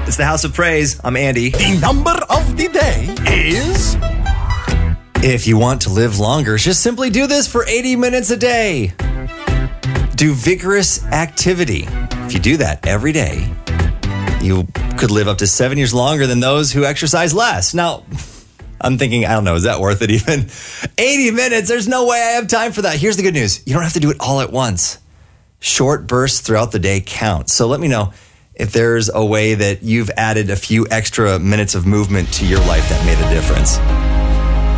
It's the House of Praise. I'm Andy. The number of the day is... If you want to live longer, just simply do this for 80 minutes a day. Do vigorous activity. If you do that every day, you could live up to 7 years longer than those who exercise less. Now, I'm thinking, I don't know, is that worth it even? 80 minutes, there's no way I have time for that. Here's the good news. You don't have to do it all at once. Short bursts throughout the day count. So let me know if there's a way that you've added a few extra minutes of movement to your life that made a difference.